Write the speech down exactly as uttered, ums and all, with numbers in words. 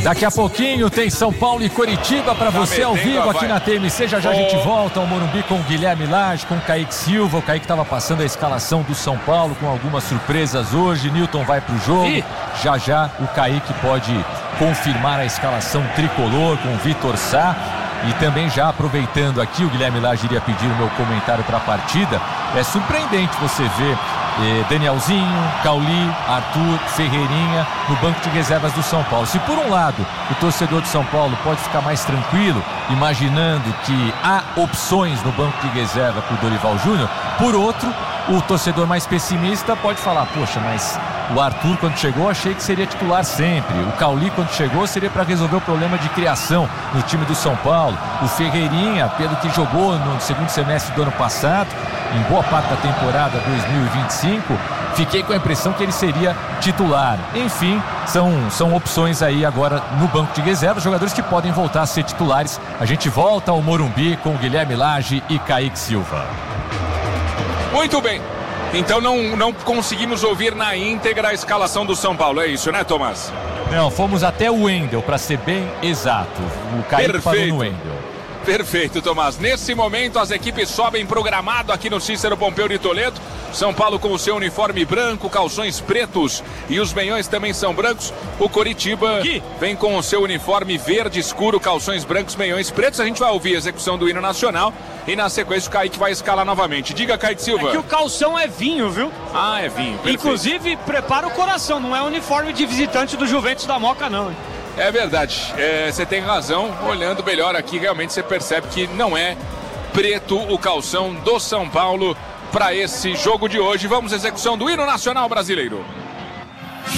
Daqui a pouquinho tem São Paulo e Coritiba para você ao vivo aqui na T M C. Já já a gente volta ao Morumbi com o Guilherme Lage, com o Kaique Silva. O Kaique estava passando a escalação do São Paulo com algumas surpresas hoje. Newton vai pro jogo. E já já o Kaique pode confirmar a escalação tricolor com o Vitor Sá. E também já aproveitando aqui, o Guilherme Lage iria pedir o meu comentário para a partida. É surpreendente você ver eh, Danielzinho, Cauli, Arthur, Ferreirinha no banco de reservas do São Paulo. Se por um lado o torcedor de São Paulo pode ficar mais tranquilo, imaginando que há opções no banco de reserva para o Dorival Júnior, por outro, o torcedor mais pessimista pode falar, poxa, mas o Arthur quando chegou achei que seria titular sempre, o Cauli quando chegou seria para resolver o problema de criação no time do São Paulo, o Ferreirinha, pelo que jogou no segundo semestre do ano passado, em boa parte da temporada dois mil e vinte e cinco, fiquei com a impressão que ele seria titular. Enfim, são, são opções aí agora no banco de reserva, jogadores que podem voltar a ser titulares. A gente volta ao Morumbi com o Guilherme Lage e Kaique Silva. Muito bem, então não, não conseguimos ouvir na íntegra a escalação do São Paulo, é isso, né, Tomás? Não, fomos até o Wendel, para ser bem exato. O Kaique parou no Wendel. Perfeito, Tomás. Nesse momento as equipes sobem programado aqui no Cícero Pompeu de Toledo. São Paulo com o seu uniforme branco, calções pretos e os meiões também são brancos. O Coritiba Gui. vem com o seu uniforme verde escuro, calções brancos, meiões pretos. A gente vai ouvir a execução do hino nacional e na sequência o Kaique vai escalar novamente. Diga, Kaique Silva. É que o calção é vinho, viu? Ah, é vinho. Perfeito. Inclusive, prepara o coração, não é uniforme de visitante do Juventus da Moca, não. Hein? É verdade, é, você tem razão, olhando melhor aqui realmente você percebe que não é preto o calção do São Paulo para esse jogo de hoje. Vamos à execução do hino nacional brasileiro.